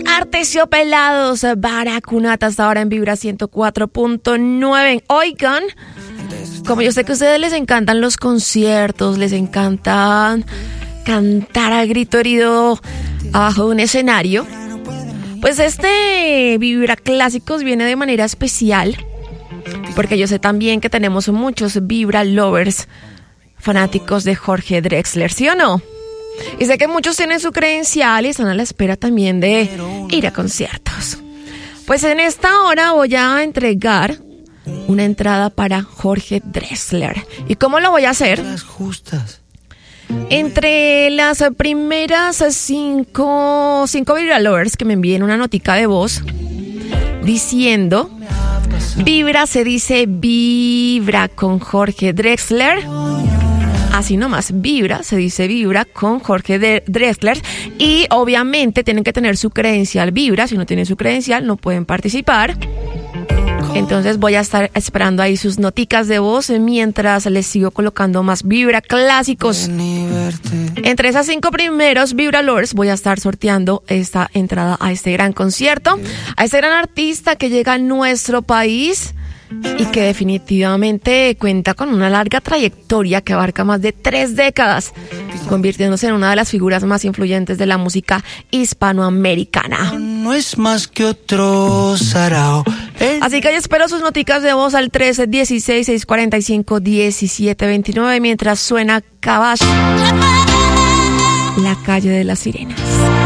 Artesiopelados, Baracunata, hasta ahora en Vibra 104.9. Oigan, como yo sé que a ustedes les encantan los conciertos, les encantan cantar a grito herido abajo de un escenario, pues este Vibra Clásicos viene de manera especial, porque yo sé también que tenemos muchos Vibra Lovers fanáticos de Jorge Drexler, ¿sí o no? Y sé que muchos tienen su credencial y están a la espera también de ir a conciertos. Pues en esta hora voy a entregar una entrada para Jorge Drexler. ¿Y cómo lo voy a hacer? Entre las primeras cinco Vibra Lovers que me envíen una notica de voz diciendo: Vibra, se dice Vibra con Jorge Drexler. Así nomás, Vibra, se dice Vibra con Jorge Drexler. Y obviamente tienen que tener su credencial Vibra. Si no tienen su credencial, no pueden participar. Entonces voy a estar esperando ahí sus noticas de voz mientras les sigo colocando más Vibra Clásicos. Entre esas 5 primeros Vibra Lovers voy a estar sorteando esta entrada a este gran concierto, a este gran artista que llega a nuestro país y que definitivamente cuenta con una larga trayectoria que abarca más de 3 décadas, convirtiéndose en una de las figuras más influyentes de la música hispanoamericana. No es más que otro sarao. Así que yo espero sus noticas de voz al 1316-645-1729 mientras suena Caballo, la calle de las sirenas.